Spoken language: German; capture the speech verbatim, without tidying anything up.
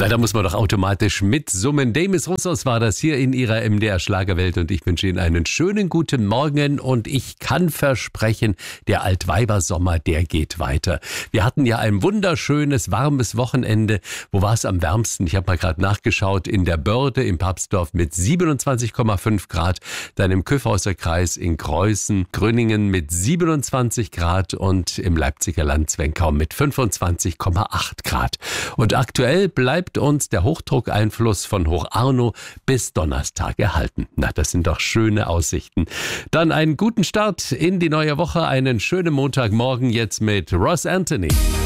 Na, da muss man doch automatisch mitsummen. Demis Roussos war das hier in ihrer M D R-Schlagerwelt und ich wünsche Ihnen einen schönen guten Morgen und ich kann versprechen, der Altweibersommer, der geht weiter. Wir hatten ja ein wunderschönes, warmes Wochenende. Wo war es am wärmsten? Ich habe mal gerade nachgeschaut. In der Börde im Papstdorf mit siebenundzwanzig Komma fünf Grad, dann im Kyffhauser Kreis in Kreuzen, Gröningen mit siebenundzwanzig Grad und im Leipziger Land Zwenkau mit fünfundzwanzig Komma acht Grad. Und aktuell bleibt uns der Hochdruckeinfluss von Hoch Arno bis Donnerstag erhalten. Na, das sind doch schöne Aussichten. Dann einen guten Start in die neue Woche, einen schönen Montagmorgen jetzt mit Ross Anthony.